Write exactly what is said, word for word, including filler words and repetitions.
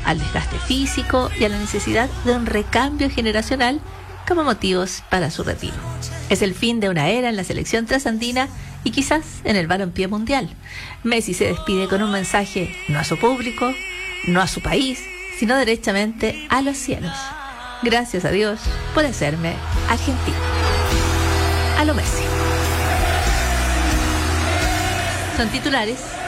al desgaste físico y a la necesidad de un recambio generacional como motivos para su retiro. Es el fin de una era en la selección trasandina y quizás en el balompié mundial. Messi se despide con un mensaje no a su público, no a su país, sino derechamente a los cielos. Gracias a Dios por hacerme argentino. A lo Messi. Son titulares